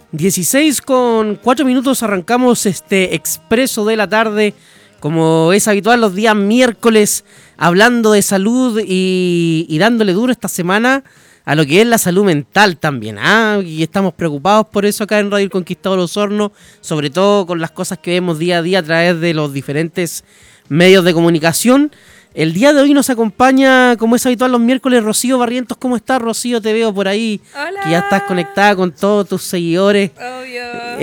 16:04 arrancamos este expreso de la tarde, como es habitual los días miércoles, hablando de salud y dándole duro esta semana a lo que es la salud mental también. Y estamos preocupados por eso acá en Radio El Conquistador Osorno, sobre todo con las cosas que vemos día a día a través de los diferentes medios de comunicación. El día de hoy nos acompaña, como es habitual los miércoles, Rocío Barrientos. ¿Cómo estás, Rocío? Te veo por ahí. Hola. Que ya estás conectada con todos tus seguidores. Obvio.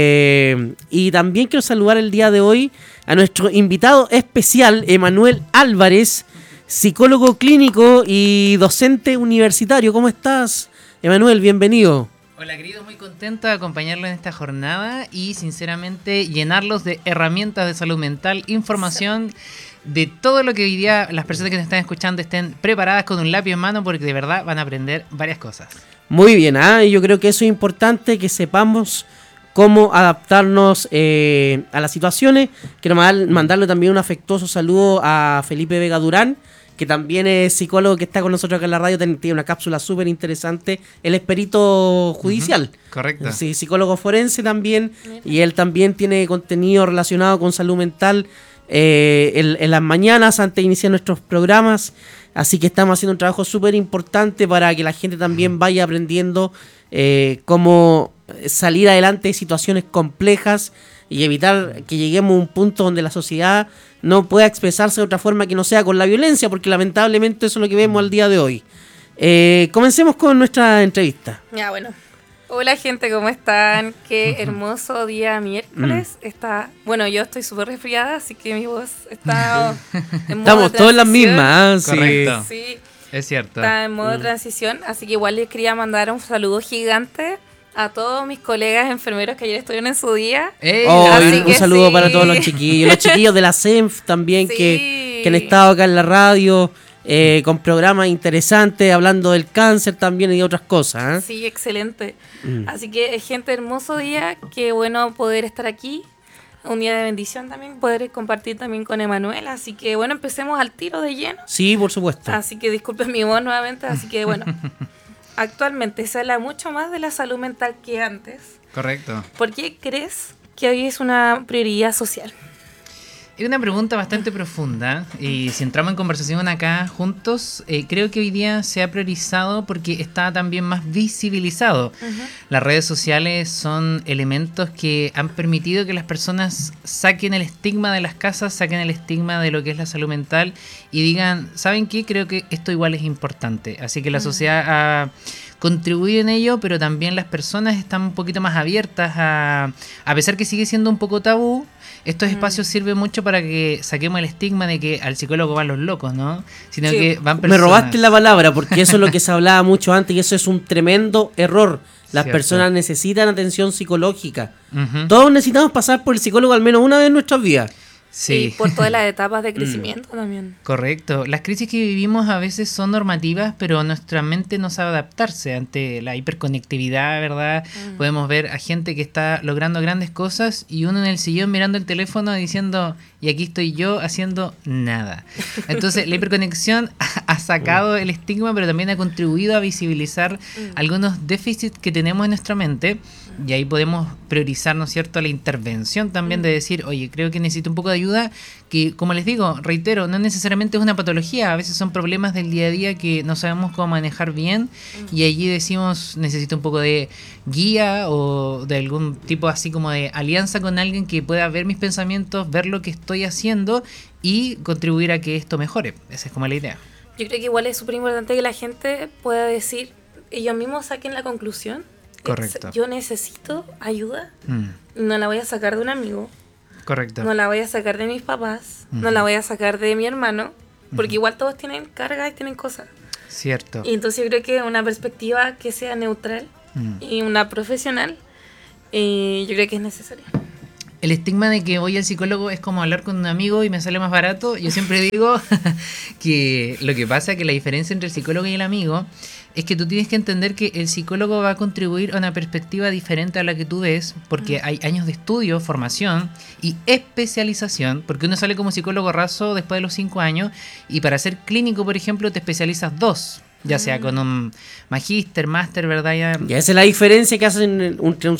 Y también quiero saludar el día de hoy a nuestro invitado especial, Emanuel Álvarez, psicólogo clínico y docente universitario. ¿Cómo estás, Emanuel? Bienvenido. Hola queridos, muy contento de acompañarlos en esta jornada y sinceramente llenarlos de herramientas de salud mental, información, de todo lo que hoy día las personas que nos están escuchando estén preparadas con un lápiz en mano, porque de verdad van a aprender varias cosas. Muy bien, y yo creo que eso es importante, que sepamos cómo adaptarnos a las situaciones. Quiero mandarle también un afectuoso saludo a Felipe Vega Durán, que también es psicólogo, que está con nosotros acá en la radio, tiene una cápsula súper interesante. Él es perito judicial. Correcto. Sí, psicólogo forense también, y él también tiene contenido relacionado con salud mental en las mañanas antes de iniciar nuestros programas. Así que estamos haciendo un trabajo súper importante para que la gente también vaya aprendiendo cómo salir adelante de situaciones complejas y evitar que lleguemos a un punto donde la sociedad no pueda expresarse de otra forma que no sea con la violencia, porque lamentablemente eso es lo que vemos al día de hoy. Comencemos con nuestra entrevista. Ya, bueno. Hola gente, ¿cómo están? Qué hermoso día miércoles. Bueno, yo estoy súper resfriada, así que mi voz está en modo Estamos todos en las mismas. Correcto. Sí, Es cierto. está en modo transición, así que igual les quería mandar un saludo gigante a todos mis colegas enfermeros que ayer estuvieron en su día. Un saludo para todos los chiquillos de la CENF también, Sí. que han estado acá en la radio con programas interesantes, hablando del cáncer también y de otras cosas. Sí, excelente. Así que, gente, hermoso día. Qué bueno poder estar aquí. Un día de bendición también, poder compartir también con Emanuel. Así que, bueno, empecemos al tiro de lleno. Sí, por supuesto. Así que disculpen mi voz nuevamente. Así que, bueno, actualmente se habla mucho más de la salud mental que antes. Correcto. ¿Por qué crees que hoy es una prioridad social? Es una pregunta bastante profunda y si entramos en conversación acá juntos, creo que hoy día se ha priorizado porque está también más visibilizado. Las redes sociales son elementos que han permitido que las personas saquen el estigma de las casas, saquen el estigma de lo que es la salud mental y digan, ¿saben qué? Creo que esto igual es importante. Así que la sociedad ha contribuido en ello, pero también las personas están un poquito más abiertas a pesar que sigue siendo un poco tabú. Estos espacios sirven mucho para que saquemos el estigma de que al psicólogo van los locos, ¿no? Sino que van personas. Me robaste la palabra, porque eso es lo que se hablaba mucho antes y eso es un tremendo error. Las personas necesitan atención psicológica. Todos necesitamos pasar por el psicólogo al menos una vez en nuestras vidas. Sí. Y por todas las etapas de crecimiento también. Correcto. Las crisis que vivimos a veces son normativas, pero nuestra mente no sabe adaptarse ante la hiperconectividad, ¿verdad? Podemos ver a gente que está logrando grandes cosas y uno en el sillón mirando el teléfono diciendo, y aquí estoy yo haciendo nada. Entonces la hiperconexión ha sacado el estigma, pero también ha contribuido a visibilizar algunos déficits que tenemos en nuestra mente. Y ahí podemos priorizar, ¿no es cierto?, la intervención también de decir, oye, creo que necesito un poco de ayuda, que como les digo, reitero, no necesariamente es una patología, a veces son problemas del día a día que no sabemos cómo manejar bien y allí decimos, necesito un poco de guía o de algún tipo así como de alianza con alguien que pueda ver mis pensamientos, ver lo que estoy haciendo y contribuir a que esto mejore. Esa es como la idea. Yo creo que igual es súper importante que la gente pueda decir, ellos mismos saquen la conclusión. Correcto. Yo necesito ayuda, no la voy a sacar de un amigo, correcto, no la voy a sacar de mis papás, no la voy a sacar de mi hermano, porque igual todos tienen cargas y tienen cosas. Cierto. Y entonces yo creo que una perspectiva que sea neutral y una profesional, yo creo que es necesaria. El estigma de que voy al psicólogo es como hablar con un amigo y me sale más barato. Yo siempre digo que lo que pasa es que la diferencia entre el psicólogo y el amigo es que tú tienes que entender que el psicólogo va a contribuir a una perspectiva diferente a la que tú ves, porque hay años de estudio, formación y especialización, porque uno sale como psicólogo raso después de los 5 años y para ser clínico, por ejemplo, te especializas 2. ya sea con un magíster, máster, ¿verdad? Y esa es la diferencia que hacen entre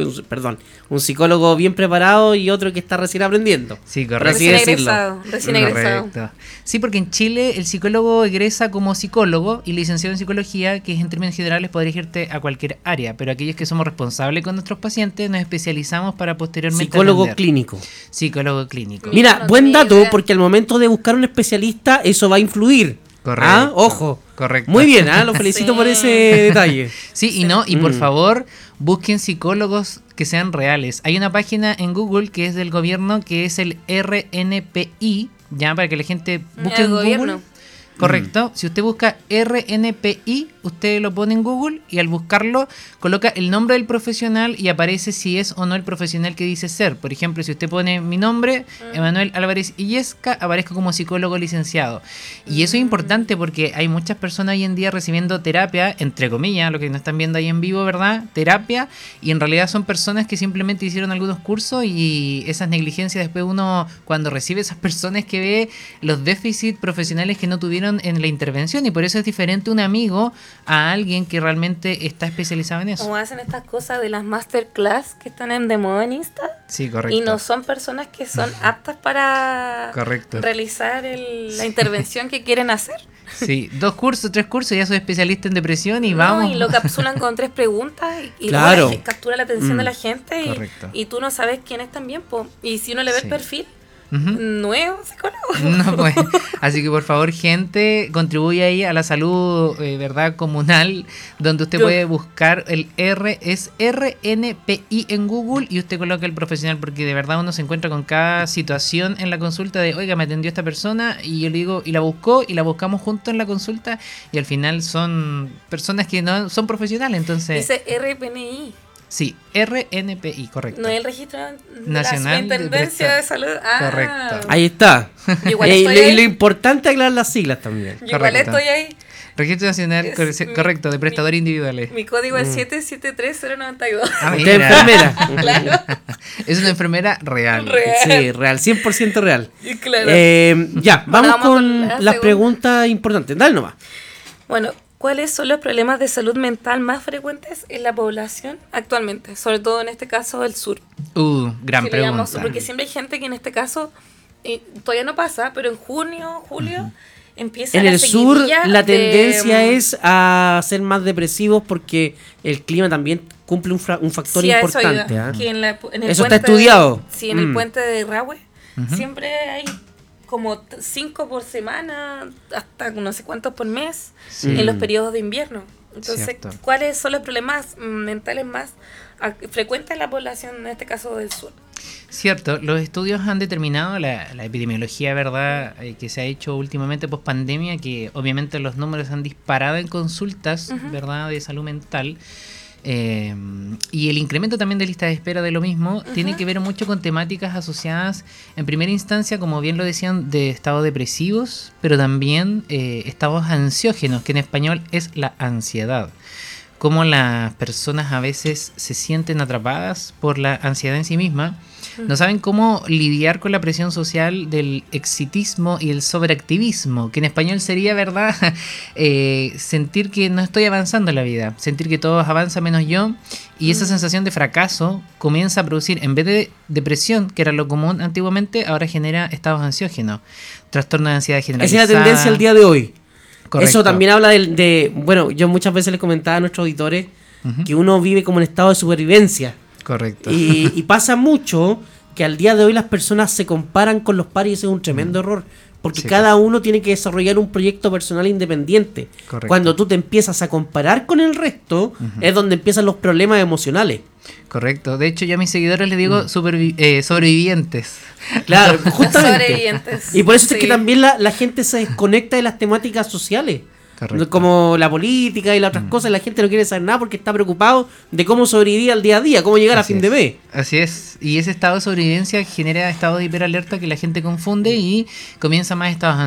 un psicólogo bien preparado y otro que está recién aprendiendo. Sí, por correcto. así decirlo. Recién egresado. Correcto. Sí, porque en Chile el psicólogo egresa como psicólogo y licenciado en psicología, que en términos generales podría irte a cualquier área, pero aquellos que somos responsables con nuestros pacientes nos especializamos para posteriormente Psicólogo atender. clínico. Psicólogo clínico. Mira, No buen tenía dato, idea. porque al momento de buscar un especialista, eso va a influir. Correcto. ¿Ah? Ojo. Correcto. Muy bien, lo felicito Sí. por ese detalle. Sí, y por favor, busquen psicólogos que sean reales. Hay una página en Google que es del gobierno, que es el RNPI, ya para que la gente busque El en gobierno. Google. Correcto. Si usted busca RNPI, usted lo pone en Google y al buscarlo coloca el nombre del profesional y aparece si es o no el profesional que dice ser. Por ejemplo, si usted pone mi nombre, Emanuel Álvarez Illesca, aparezco como psicólogo licenciado. Y eso es importante porque hay muchas personas hoy en día recibiendo terapia, entre comillas, lo que no están viendo ahí en vivo, ¿verdad? Terapia, y en realidad son personas que simplemente hicieron algunos cursos y esas negligencias después uno, cuando recibe esas personas que ve los déficits profesionales que no tuvieron en la intervención, y por eso es diferente un amigo a alguien que realmente está especializado en eso. O hacen estas cosas de las masterclass que están de moda en Insta. Sí, correcto. Y no son personas que son aptas para Correcto. realizar la intervención que quieren hacer. Sí, 2 cursos, 3 cursos, ya soy especialista en depresión y No, vamos. y lo capsulan con 3 preguntas y Claro. bueno, captura la atención de la gente Correcto. y tú no sabes quién es también. Y si uno le ve Sí. el perfil, Ujú. nuevo psicólogo. No, pues, así que por favor, gente, contribuye ahí a la salud, ¿verdad? Comunal, donde usted puede buscar el es RNPI en Google y usted coloca el profesional, porque de verdad uno se encuentra con cada situación en la consulta de, oiga, me atendió esta persona y yo le digo, y la buscó y la buscamos juntos en la consulta y al final son personas que no son profesionales, entonces... Dice RPNI, Sí, RNPI, correcto. no es el registro Nacional de la Superintendencia de Salud. Ah, Correcto. Ahí está. Yo igual Y estoy ahí. lo importante es aclarar las siglas también. Yo igual Correcto. estoy ahí. Registro Nacional, correcto, de prestadores individuales. Mi código es 773092. Ah, Usted es mira. enfermera. Claro. Es una enfermera real. Sí, real, 100% real. Claro. Ya, vamos Vamos con con la las segunda. preguntas importantes. Dale nomás. Bueno, ¿cuáles son los problemas de salud mental más frecuentes en la población actualmente? Sobre todo en este caso del sur. Gran Que le llamamos pregunta. sur, porque siempre hay gente que en este caso todavía no pasa, pero en junio, julio empieza En la el sur seguidilla la tendencia de, es a ser más depresivos porque el clima también cumple un factor sí, a eso importante. iba, ¿ah? que en el Eso puente está estudiado. Sí, en el Mm. puente de Rahue siempre hay como 5 por semana, hasta no sé cuántos por mes, Sí. en los periodos de invierno. Entonces, Cierto. ¿cuáles son los problemas mentales más frecuentes en la población, en este caso del sur? Cierto, los estudios han determinado la epidemiología, ¿verdad? Que se ha hecho últimamente post pandemia, que obviamente los números han disparado en consultas, ¿verdad? De salud mental. Y el incremento también de listas de espera de lo mismo tiene que ver mucho con temáticas asociadas en primera instancia, como bien lo decían, de estados depresivos, pero también estados ansiógenos, que en español es la ansiedad. Cómo las personas a veces se sienten atrapadas por la ansiedad en sí misma, no saben cómo lidiar con la presión social del exitismo y el sobreactivismo, que en español sería, ¿verdad? Sentir que no estoy avanzando en la vida, sentir que todos avanzan menos yo, y esa sensación de fracaso comienza a producir, en vez de depresión, que era lo común antiguamente, ahora genera estados ansiógenos, trastorno de ansiedad Esa generalizada. es la tendencia al día de hoy. Correcto. Eso también habla bueno, yo muchas veces les comentaba a nuestros auditores que uno vive como en estado de supervivencia. Correcto. Y pasa mucho que al día de hoy las personas se comparan con los pares y ese es un tremendo error. Porque Sí, cada uno tiene que desarrollar un proyecto personal independiente. Correcto. Cuando tú te empiezas a comparar con el resto, es donde empiezan los problemas emocionales. Correcto. De hecho, yo a mis seguidores les digo sobrevivientes. Claro, justamente. Sobrevivientes. Y por eso es Sí. que también la gente se desconecta de las temáticas sociales. Correcto. Como la política y las otras cosas, la gente no quiere saber nada porque está preocupado de cómo sobrevivir al día a día, cómo llegar Así a fin es. de mes. Así es. Y ese estado de sobrevivencia genera estados de hiperalerta que la gente confunde y comienza más estados